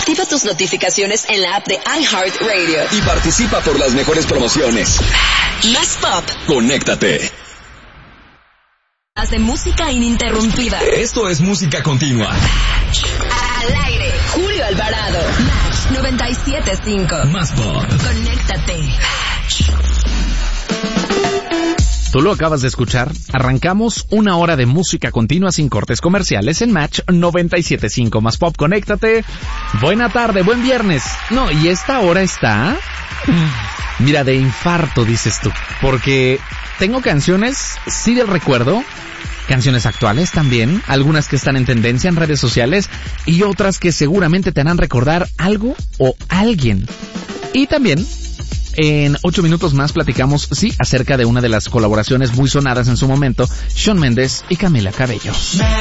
Activa tus notificaciones en la app de iHeartRadio. Y participa por las mejores promociones. Más pop. Conéctate. De música ininterrumpida. Esto es música continua. Al aire. Julio Alvarado. Match 97.5. Más pop. Conéctate. Tú lo acabas de escuchar. Arrancamos una hora de música continua sin cortes comerciales en Match 97.5 Más Pop. Conéctate. Buena tarde, buen viernes. No, y esta hora está... Mira, de infarto dices tú. Porque tengo canciones, sí del recuerdo, canciones actuales también, algunas que están en tendencia en redes sociales y otras que seguramente te harán recordar algo o alguien. Y también... en 8 minutos más platicamos, sí, acerca de una de las colaboraciones muy sonadas en su momento, Shawn Mendes y Camila Cabello.